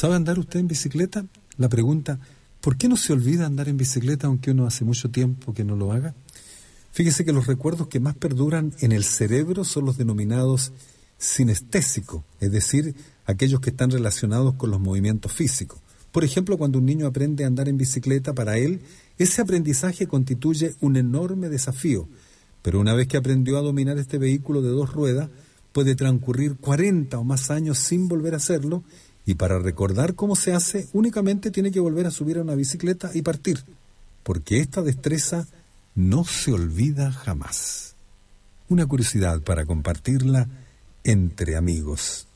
¿Sabe andar usted en bicicleta? La pregunta, ¿por qué no se olvida andar en bicicleta aunque uno hace mucho tiempo que no lo haga? Fíjese que los recuerdos que más perduran en el cerebro son los denominados sinestésicos, es decir, aquellos que están relacionados con los movimientos físicos. Por ejemplo, cuando un niño aprende a andar en bicicleta, para él, ese aprendizaje constituye un enorme desafío. Pero una vez que aprendió a dominar este vehículo de 2 ruedas, puede transcurrir 40 o más años sin volver a hacerlo, y para recordar cómo se hace, únicamente tiene que volver a subir a una bicicleta y partir, porque esta destreza no se olvida jamás. Una curiosidad para compartirla entre amigos.